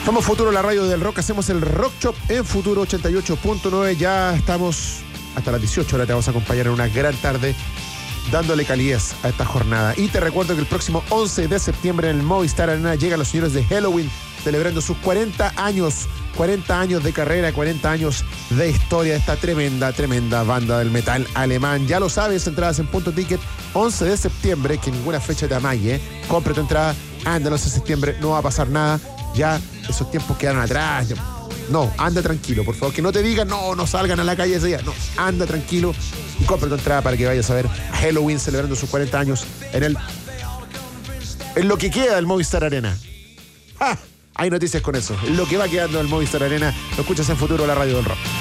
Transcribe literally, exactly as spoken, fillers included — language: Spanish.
Somos Futuro, la radio del rock. Hacemos el Rock Shop en Futuro ochenta y ocho punto nueve. Ya estamos hasta las dieciocho horas. Te vamos a acompañar en una gran tarde, dándole calidez a esta jornada. Y te recuerdo que el próximo once de septiembre en el Movistar Arena llegan los señores de Helloween, celebrando sus cuarenta años. cuarenta años de carrera, cuarenta años de historia de esta tremenda, tremenda banda del metal alemán. Ya lo sabes, entradas en Punto Ticket, once de septiembre, que ninguna fecha te amague, ¿eh? Compre tu entrada, anda el once de septiembre, no va a pasar nada. Ya esos tiempos quedaron atrás. No, anda tranquilo, por favor. Que no te digan, no, no salgan a la calle ese día. No, anda tranquilo y compra tu entrada para que vayas a ver a Helloween celebrando sus cuarenta años en el en lo que queda del Movistar Arena. ¡Ja! Hay noticias con eso. Lo que va quedando del Movistar Arena lo escuchas en Futuro, la radio del rock.